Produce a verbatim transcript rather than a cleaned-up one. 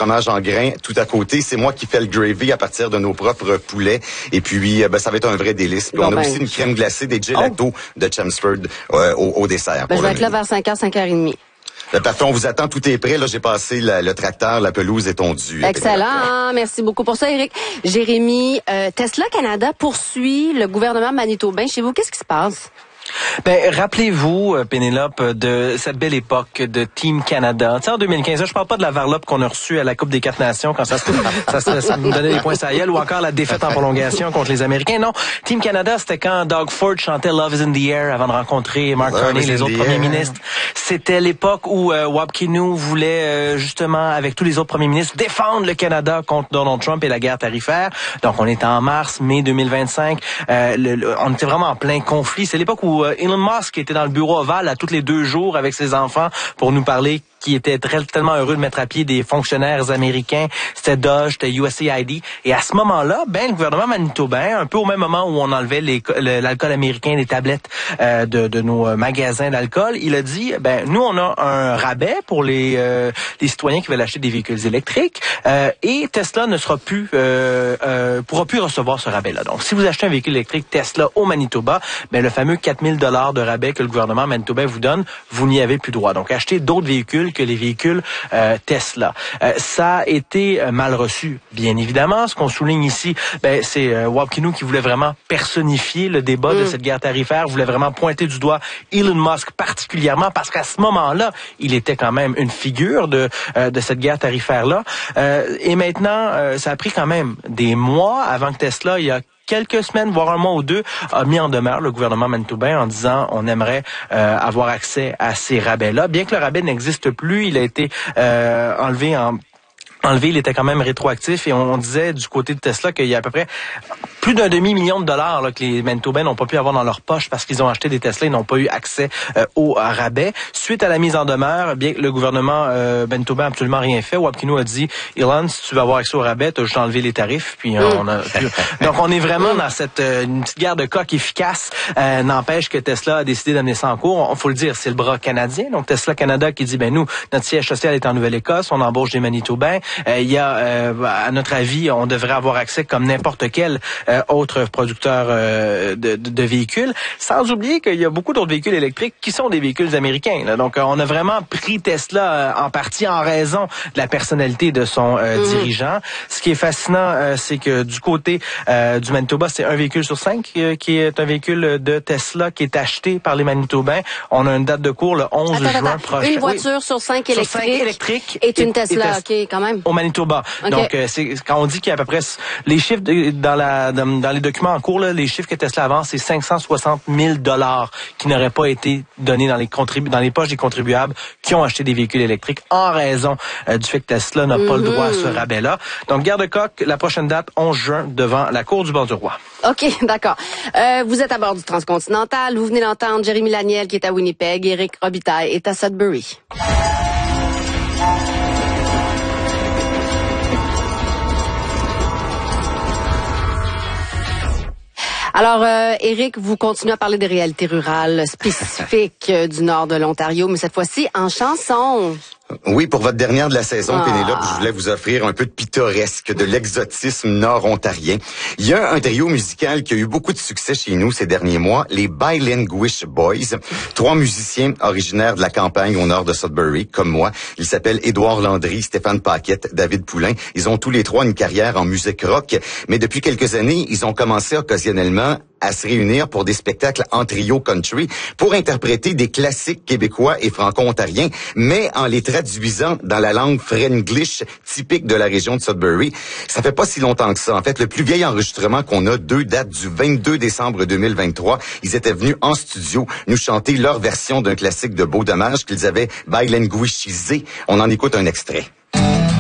fromage en grains tout à côté. C'est moi qui fais le gravy à partir de nos propres poulets. Et puis, euh, ben, ça va être un vrai délice. Puis bon, on a ben, aussi une crème glacée, des gelatos oh. de Chelmsford euh, au, au dessert. Ben, je vais être là vers cinq heures, cinq heures trente. Ben, parfait, on vous attend, tout est prêt. Là, j'ai passé la, le tracteur, la pelouse est tondue. Excellent, hein? Merci beaucoup pour ça, Éric. Jérémy, euh, Tesla Canada poursuit le gouvernement manitobain. Chez vous, qu'est-ce qui se passe? Ben, rappelez-vous, Pénélope, de cette belle époque de Team Canada. Tu sais, en deux mille quinze, là, je parle pas de la varlope qu'on a reçue à la Coupe des quatre nations quand ça se, ça, ça, ça nous donnait des points à ou encore la défaite en prolongation contre les Américains. Non, Team Canada, c'était quand Doug Ford chantait Love is in the air avant de rencontrer Mark Carney, les autres premiers ministres. C'était l'époque où euh, Wapkinou voulait euh, justement, avec tous les autres premiers ministres, défendre le Canada contre Donald Trump et la guerre tarifaire. Donc, on était en mars, mai deux mille vingt-cinq. Euh, le, le, on était vraiment en plein conflit. C'est l'époque où Elon Musk était dans le bureau ovale à tous les deux jours avec ses enfants pour nous parler qui était très, tellement heureux de mettre à pied des fonctionnaires américains. C'était Dodge, c'était U S A I D. Et à ce moment-là, ben, le gouvernement manitobain, un peu au même moment où on enlevait les, l'alcool américain des tablettes euh, de, de nos magasins d'alcool, il a dit, ben, nous, on a un rabais pour les, euh, les citoyens qui veulent acheter des véhicules électriques euh, et Tesla ne sera plus, euh, euh, pourra plus recevoir ce rabais-là. Donc, si vous achetez un véhicule électrique Tesla au Manitoba, ben, le fameux quatre mille dollars de rabais que le gouvernement manitobain vous donne, vous n'y avez plus droit. Donc, achetez d'autres véhicules que les véhicules euh, Tesla. Euh, ça a été euh, mal reçu, bien évidemment. Ce qu'on souligne ici, ben, c'est euh, Wapkinou qui voulait vraiment personnifier le débat mm. de cette guerre tarifaire, voulait vraiment pointer du doigt Elon Musk particulièrement parce qu'à ce moment-là, il était quand même une figure de euh, de cette guerre tarifaire-là. Euh, et maintenant, euh, ça a pris quand même des mois avant que Tesla, il y a quelques semaines, voire un mois ou deux, a mis en demeure le gouvernement manitobain en disant on aimerait euh, avoir accès à ces rabais-là. Bien que le rabais n'existe plus, il a été euh, enlevé en enlevé, il était quand même rétroactif et on, on disait du côté de Tesla qu'il y a à peu près plus d'un demi-million de dollars là, que les Manitobains n'ont pas pu avoir dans leur poche parce qu'ils ont acheté des Tesla et n'ont pas eu accès euh, au rabais. Suite à la mise en demeure, bien que le gouvernement euh, Manitobain n'a absolument rien fait, Wapkinou a dit « Elon, si tu veux avoir accès au rabais, tu as juste enlevé les tarifs. » Puis on a puis, donc on est vraiment dans cette euh, une petite guerre de coq efficace. Euh, n'empêche que Tesla a décidé d'amener ça en cours. Il faut le dire, c'est le bras canadien. Donc Tesla Canada qui dit « Ben nous, notre siège social est en Nouvelle-Écosse, on embauche des Manitobains. Euh, il y a, euh, à notre avis, on devrait avoir accès comme n'importe quel euh, autre producteur euh, de, de, de véhicules. Sans oublier qu'il y a beaucoup d'autres véhicules électriques qui sont des véhicules américains. Là. Donc, euh, on a vraiment pris Tesla euh, en partie en raison de la personnalité de son euh, mmh. dirigeant. Ce qui est fascinant, euh, c'est que du côté euh, du Manitoba, c'est un véhicule sur cinq euh, qui est un véhicule de Tesla qui est acheté par les Manitobains. On a une date de cours le onze attends, juin attends. prochain. Une voiture oui. sur cinq électriques, sur cinq électriques est une Tesla, OK, quand même. Au Manitoba. Okay. Donc, euh, c'est quand on dit qu'il y a à peu près les chiffres de, dans la dans, dans les documents en cours, là, les chiffres que Tesla avance, c'est cinq cent soixante mille dollars qui n'auraient pas été donnés dans les contribu- dans les poches des contribuables qui ont acheté des véhicules électriques en raison euh, du fait que Tesla n'a mm-hmm. pas le droit à ce rabais-là. Donc, garde-coq, la prochaine date, onze juin, devant la Cour du Bord-du-Roi. OK, d'accord. Euh, vous êtes à bord du Transcontinental. Vous venez d'entendre Jérémy Laniel qui est à Winnipeg. Éric Robitaille est à Sudbury. Alors, euh, Éric, vous continuez à parler des réalités rurales spécifiques euh, du nord de l'Ontario, mais cette fois-ci en chanson. Oui, pour votre dernière de la saison, ah. Pénélope, je voulais vous offrir un peu de pittoresque, de l'exotisme nord-ontarien. Il y a un trio musical qui a eu beaucoup de succès chez nous ces derniers mois, les Bilinguish Boys. Trois musiciens originaires de la campagne au nord de Sudbury, comme moi. Ils s'appellent Édouard Landry, Stéphane Paquette, David Poulain. Ils ont tous les trois une carrière en musique rock, mais depuis quelques années, ils ont commencé occasionnellement à se réunir pour des spectacles en trio country pour interpréter des classiques québécois et franco-ontariens, mais en les traduisant dans la langue Frenglish typique de la région de Sudbury. Ça fait pas si longtemps que ça. En fait, le plus vieil enregistrement qu'on a, deux dates du vingt-deux décembre deux mille vingt-trois. Ils étaient venus en studio nous chanter leur version d'un classique de Beau Dommage qu'ils avaient bilinguishisé. On en écoute un extrait.